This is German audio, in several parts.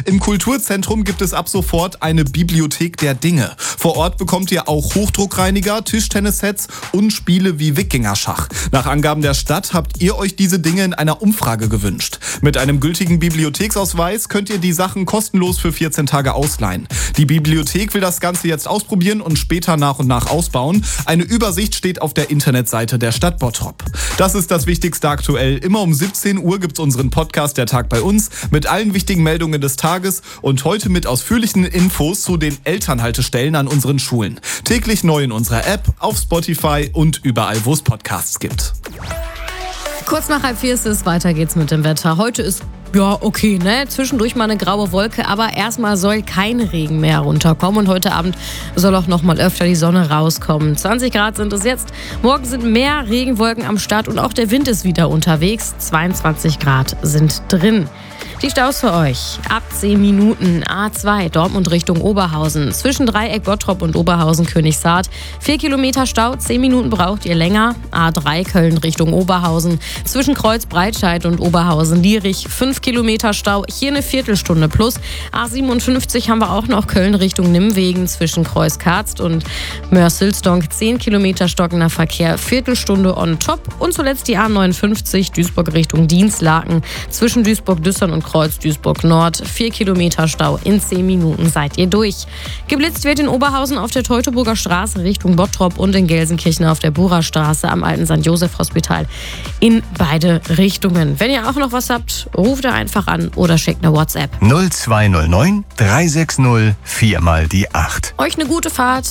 Im Kulturzentrum gibt es ab sofort eine Bibliothek der Dinge. Vor Ort bekommt ihr auch Hochdruckreiniger, Tischtennissets und Spiele wie Wikingerschach. Nach Angaben der Stadt habt ihr euch diese Dinge in einer Umfrage gewünscht. Mit einem gültigen Bibliotheksausweis könnt ihr die Sachen kostenlos für 14 Tage ausleihen. Die Bibliothek will das Ganze jetzt ausprobieren und später nach und nach ausbauen. Eine Übersicht steht auf der Internetseite der Stadt Bottrop. Das ist das Wichtigste aktuell. Immer um 17 Uhr gibt's unseren Podcast Der Tag bei uns mit allen wichtigen Meldungen des Tages und heute mit ausführlichen Infos zu den Elternhaltestellen an unseren Schulen. Täglich neu in unserer App, auf Spotify und überall, wo es Podcasts gibt. Kurz nach 3:30 ist es, weiter geht's mit dem Wetter. Heute ist ja okay, ne? Zwischendurch mal eine graue Wolke, aber erstmal soll kein Regen mehr runterkommen und heute Abend soll auch noch mal öfter die Sonne rauskommen. 20 Grad sind es jetzt. Morgen sind mehr Regenwolken am Start und auch der Wind ist wieder unterwegs. 22 Grad sind drin. Die Staus für euch. Ab 10 Minuten A2 Dortmund Richtung Oberhausen. Zwischen Dreieck Bottrop und Oberhausen-Königshardt. 4 Kilometer Stau, 10 Minuten braucht ihr länger. A3 Köln Richtung Oberhausen. Zwischen Kreuz Breitscheid und Oberhausen-Lierich. 5 Kilometer Stau, hier eine Viertelstunde plus. A57 haben wir auch noch Köln Richtung Nimwegen. Zwischen Kreuz Karst und Mörs-Hülsdonk. 10 Kilometer stockender Verkehr, Viertelstunde on top. Und zuletzt die A59 Duisburg Richtung Dienstlaken. Zwischen Duisburg-Düssern und Kreuz Duisburg-Nord. 4 Kilometer Stau, in 10 Minuten seid ihr durch. Geblitzt wird in Oberhausen auf der Teutoburger Straße Richtung Bottrop und in Gelsenkirchen auf der Burerstraße am alten St. Joseph Hospital in beide Richtungen. Wenn ihr auch noch was habt, ruft ihr einfach an oder schickt eine WhatsApp. 0209 360 4 mal die 8. Euch eine gute Fahrt.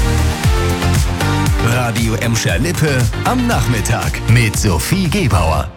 Radio Emscher Lippe am Nachmittag mit Sophie Gebauer.